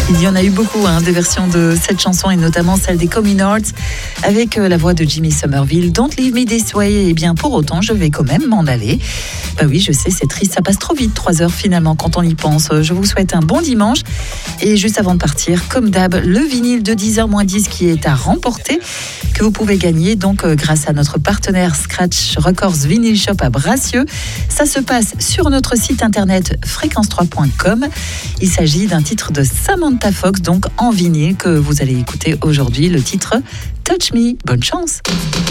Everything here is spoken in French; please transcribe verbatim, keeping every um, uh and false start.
Il y en a eu beaucoup, hein, des versions de cette chanson et notamment celle des Coming Arts avec la voix de Jimmy Somerville. Don't leave me this way. Et bien pour autant, je vais quand même m'en aller. Bah oui, je sais, c'est triste, ça passe trop vite, trois heures finalement quand on y pense. Je vous souhaite un bon dimanche. Et juste avant de partir, comme d'hab, le vinyle de dix heures moins dix qui est à remporter, que vous pouvez gagner donc euh, grâce à notre partenaire Scratch Records Vinyl Shop à Bracieux. Ça se passe sur notre site internet fréquence trois point com. Il s'agit d'un titre de Samantha Fox, donc en vinyle, que vous allez écouter aujourd'hui, le titre Touch Me. Bonne chance.